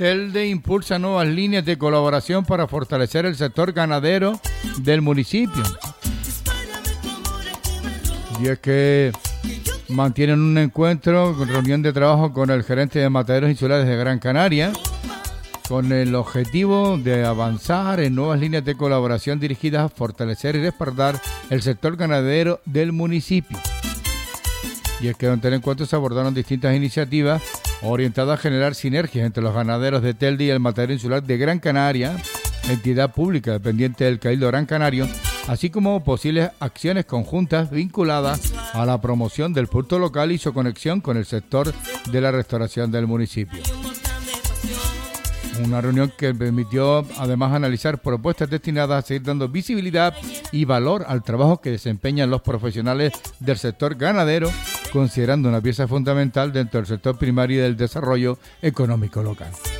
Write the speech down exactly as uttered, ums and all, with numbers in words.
Telde impulsa nuevas líneas de colaboración para fortalecer el sector ganadero del municipio. Y es que mantienen un encuentro, reunión de trabajo con el gerente de Mataderos Insulares de Gran Canaria, con el objetivo de avanzar en nuevas líneas de colaboración dirigidas a fortalecer y respaldar el sector ganadero del municipio. Y es que durante el encuentro se abordaron distintas iniciativas orientadas a generar sinergias entre los ganaderos de Telde y el Matadero Insular de Gran Canaria, entidad pública dependiente del Cabildo Gran Canario, así como posibles acciones conjuntas vinculadas a la promoción del producto local y su conexión con el sector de la restauración del municipio. Una reunión que permitió además analizar propuestas destinadas a seguir dando visibilidad y valor al trabajo que desempeñan los profesionales del sector ganadero, considerando una pieza fundamental dentro del sector primario y del desarrollo económico local.